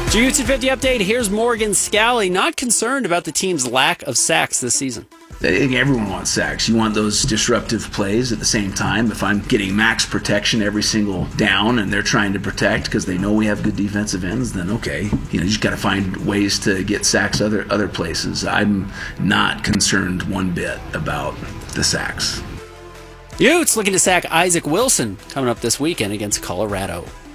Utes at 50 update. Here's Morgan Scally, not concerned about the team's lack of sacks this season. I think everyone wants sacks. You want those disruptive plays at the same time. If I'm getting max protection every single down and they're trying to protect because they know we have good defensive ends, then okay. You just got to find ways to get sacks other places. I'm not concerned one bit about the sacks. Utes looking to sack Isaac Wilson coming up this weekend against Colorado.